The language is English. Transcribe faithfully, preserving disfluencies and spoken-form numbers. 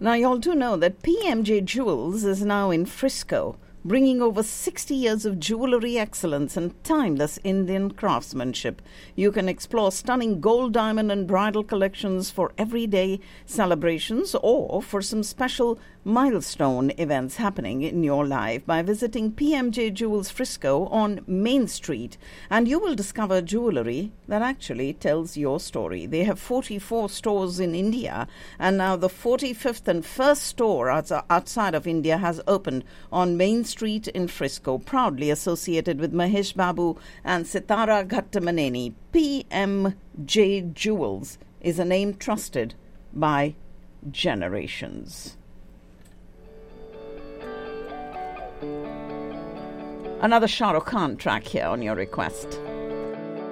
Now, you all do know that P M J Jewels is now in Frisco, bringing over sixty years of jewellery excellence and timeless Indian craftsmanship. You can explore stunning gold, diamond and bridal collections for everyday celebrations or for some special milestone events happening in your life by visiting P M J Jewels Frisco on Main Street, and you will discover jewellery that actually tells your story. They have forty-four stores in India, and now the forty-fifth and first store outside of India has opened on Main Street in Frisco, proudly associated with Mahesh Babu and Sitara Ghattamaneni. P M J Jewels is a name trusted by generations. Another Shah Rukh Khan track here on your request.